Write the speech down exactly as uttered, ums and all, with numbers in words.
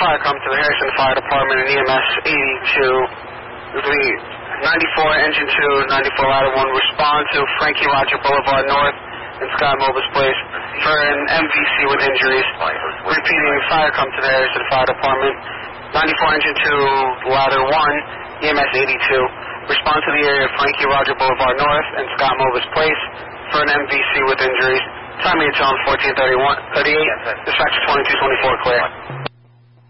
fire come to the Harrison Fire Department and E M S eighty-two. The ninety-four Engine two, ninety-four Ladder one, respond to Frankie Roger Boulevard North and Scott Mobus Place for an M V C with injuries. Repeating, fire come to the Harrison Fire Department. ninety-four Engine two, Ladder one, E M S eighty-two. Respond to the area of Frankie Roger Boulevard North and Scott Mobus Place for an M V C with injuries. Time me to tell him fourteen thirty-one, thirty-eight. Dispatch twenty-two twenty-four, clear.